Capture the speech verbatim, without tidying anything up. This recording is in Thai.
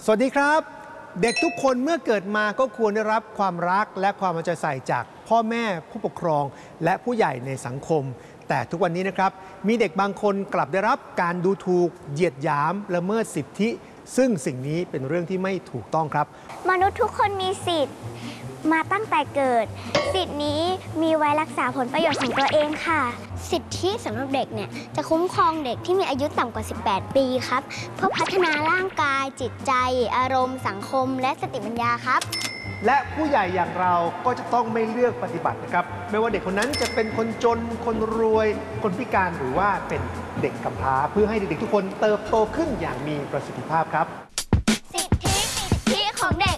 สวัสดีครับเด็กทุกคนเมื่อเกิดมาก็ควรได้รับความรักและความเอาใจใส่จากพ่อแม่ผู้ปกครองและผู้ใหญ่ในสังคมแต่ทุกวันนี้นะครับมีเด็กบางคนกลับได้รับการดูถูกเหยียดหยามละเมิดสิทธิซึ่งสิ่งนี้เป็นเรื่องที่ไม่ถูกต้องครับมนุษย์ทุกคนมีสิทธิ์มาตั้งแต่เกิดสิทธินี้มีไว้รักษาผลประโยชน์ของตัวเองค่ะสิทธิสำหรับเด็กเนี่ยจะคุ้มครองเด็กที่มีอายุต่ำกว่าสิบแปดปีครับเพื่อพัฒนาร่างกายจิตใจอารมณ์สังคมและสติปัญญาครับและผู้ใหญ่อย่างเราก็จะต้องไม่เลือกปฏิบัตินะครับไม่ว่าเด็กคนนั้นจะเป็นคนจนคนรวยคนพิการหรือว่าเป็นเด็กกำพร้าเพื่อให้เด็กๆทุกคนเติบโตขึ้นอย่างมีประสิทธิภาพครับสิทธิสิทธิของเด็ก